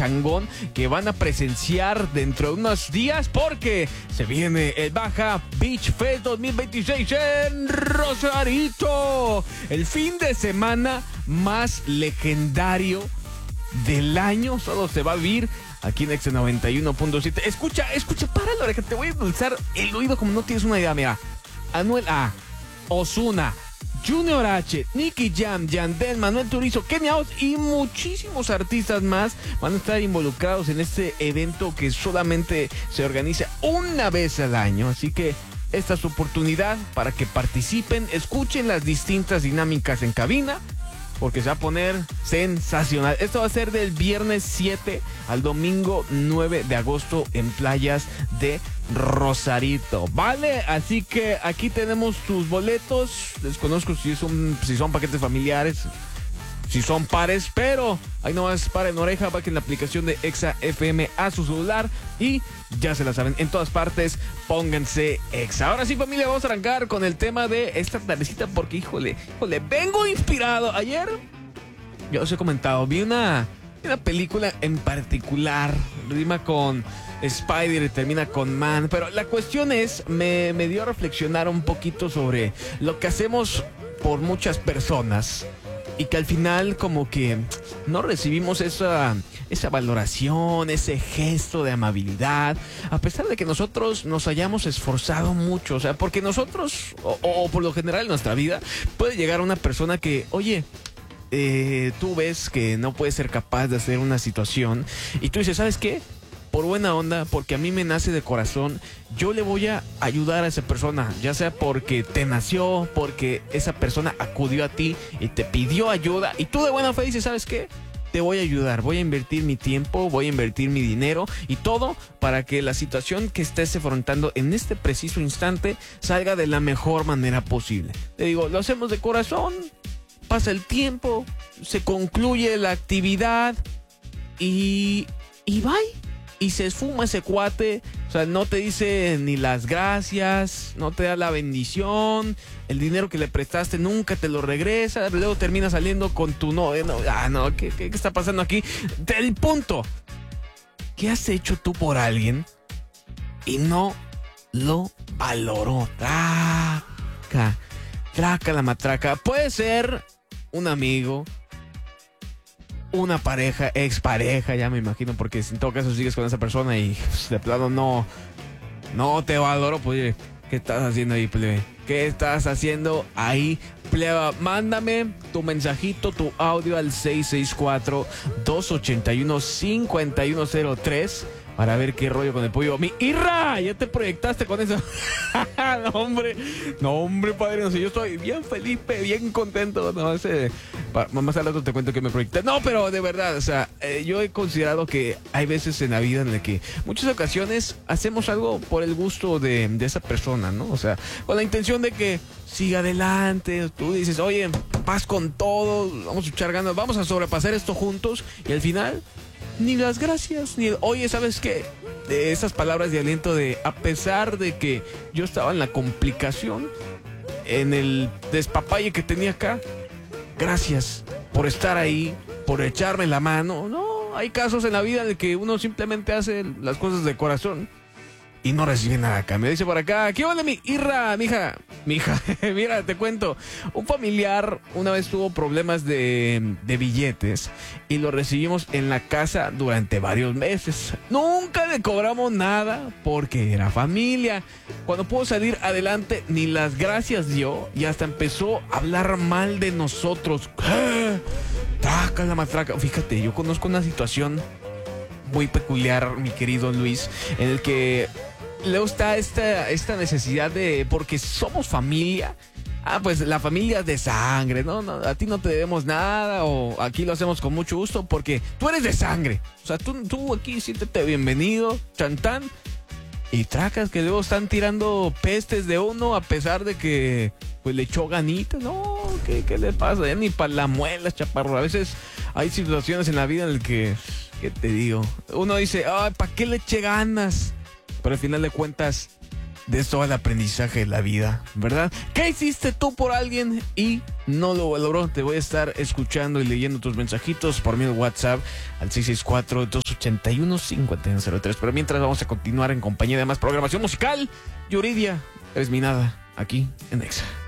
pachangón que van a presenciar dentro de unos días, porque se viene el Baja Beach Fest 2026 en Rosarito. El fin de semana más legendario del año solo se va a vivir aquí en Exa 91.7. Escucha, para la oreja, te voy a endulzar el oído como no tienes una idea. Mira, Anuel A, Ozuna, Junior H, Nicky Jam, Yandel, Manuel Turizo, Kenia Oz y muchísimos artistas más van a estar involucrados en este evento que solamente se organiza una vez al año. Así que esta es su oportunidad para que participen, escuchen las distintas dinámicas en cabina, porque se va a poner sensacional. Esto va a ser del viernes 7 al domingo 9 de agosto en playas de Rosarito, ¿vale? Así que aquí tenemos tus boletos. Desconozco si son paquetes familiares, si son pares, pero ahí nomás paren oreja, bajen la aplicación de Exa FM a su celular y ya se la saben, en todas partes pónganse Exa. Ahora sí, familia, vamos a arrancar con el tema de esta tardecita, porque híjole, vengo inspirado. Ayer, ya os he comentado, vi una película en particular, rima con Spider y termina con Man, pero la cuestión es, me dio a reflexionar un poquito sobre lo que hacemos por muchas personas y que al final como que no recibimos esa valoración, ese gesto de amabilidad, a pesar de que nosotros nos hayamos esforzado mucho. O sea, porque nosotros, o por lo general en nuestra vida, puede llegar una persona que, oye, tú ves que no puedes ser capaz de hacer una situación y tú dices, ¿sabes qué? Por buena onda, porque a mí me nace de corazón, yo le voy a ayudar a esa persona, ya sea porque te nació, porque esa persona acudió a ti y te pidió ayuda, y tú de buena fe dices, ¿sabes qué? Te voy a ayudar, voy a invertir mi tiempo, voy a invertir mi dinero y todo para que la situación que estés afrontando en este preciso instante salga de la mejor manera posible. Te digo, lo hacemos de corazón, pasa el tiempo, se concluye la actividad y bye. Y se esfuma ese cuate, o sea, no te dice ni las gracias, no te da la bendición, el dinero que le prestaste nunca te lo regresa, luego termina saliendo con tu novia. ¿Qué está pasando aquí? El punto, ¿qué has hecho tú por alguien y no lo valoró? Traca la matraca. Puede ser un amigo, una pareja, expareja, ya me imagino, porque en todo caso sigues con esa persona y de plano no te valoro, pues, ¿qué estás haciendo ahí, plebe? ¿Qué estás haciendo ahí, pleba? Mándame tu mensajito, tu audio al 664-281-5103 para ver qué rollo con el pollo. Mi Irra, ya te proyectaste con eso. No, hombre, padre, no sé, yo estoy bien feliz, bien contento. Más al rato te cuento que me proyecté. No, pero de verdad, o sea, yo he considerado que hay veces en la vida en la que muchas ocasiones hacemos algo por el gusto de esa persona, ¿no? O sea, con la intención de que siga adelante. Tú dices, oye, vas con todo, vamos a echar ganas, vamos a sobrepasar esto juntos, y al final ni las gracias, ni oye, ¿sabes qué? De esas palabras de aliento de, a pesar de que yo estaba en la complicación, en el despapalle que tenía acá, gracias por estar ahí, por echarme la mano. No, hay casos en la vida en que uno simplemente hace las cosas de corazón y no recibe nada acá. Me dice por acá, ¿qué vale mi Irra, mija? Mira, te cuento. Un familiar una vez tuvo problemas de billetes y lo recibimos en la casa durante varios meses. Nunca le cobramos nada porque era familia. Cuando pudo salir adelante, ni las gracias dio y hasta empezó a hablar mal de nosotros. Traca la matraca. Fíjate, yo conozco una situación muy peculiar, mi querido Luis, en el que luego está esta necesidad de, porque somos familia, pues la familia es de sangre, ¿no? A ti no te debemos nada, o aquí lo hacemos con mucho gusto porque tú eres de sangre. O sea, tú aquí siéntete bienvenido, chantán. Y tracas que luego están tirando pestes de uno a pesar de que pues le echó ganitas. No, ¿qué le pasa? Ya ni para la muela, chaparro. A veces hay situaciones en la vida en las que, ¿qué te digo? Uno dice, ay, ¿para qué le eché ganas? Pero al final de cuentas De esto va el aprendizaje de la vida, ¿verdad? ¿Qué hiciste tú por alguien y no lo valoró? Te voy a estar escuchando y leyendo tus mensajitos por mi WhatsApp al 664-281-5103. Pero mientras vamos a continuar en compañía de más programación musical. Yuridia, eres mi nada, aquí en Exa.